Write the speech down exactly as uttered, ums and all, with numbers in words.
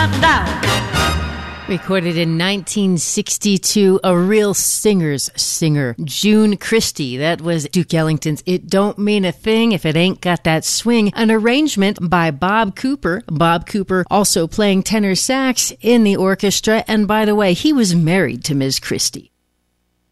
knocked out. Recorded in nineteen sixty-two, a real singer's singer, June Christy. That was Duke Ellington's It Don't Mean a Thing If It Ain't Got That Swing, an arrangement by Bob Cooper. Bob Cooper also playing tenor sax in the orchestra, and by the way, he was married to Miz Christy.